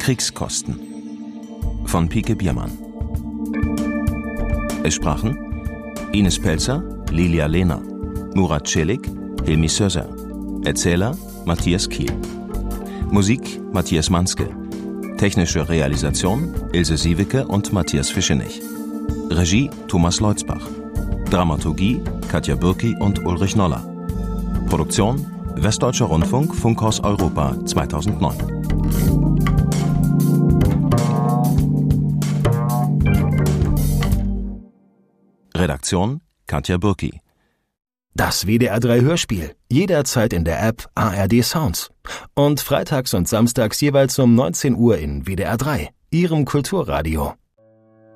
Kriegskosten von Pike Biermann. Es sprachen Ines Pelzer, Lilia Lehner, Murat Çelik, Hilmi Sözer. Erzähler Matthias Kiel. Musik Matthias Manske. Technische Realisation Ilse Siewicke und Matthias Fischenich. Regie Thomas Leutzbach. Dramaturgie Katja Bürki und Ulrich Noller. Produktion Westdeutscher Rundfunk, Funkhaus Europa 2009. Redaktion Katja Bürki. Das WDR 3 Hörspiel. Jederzeit in der App ARD Sounds. Und freitags und samstags jeweils um 19 Uhr in WDR 3, Ihrem Kulturradio.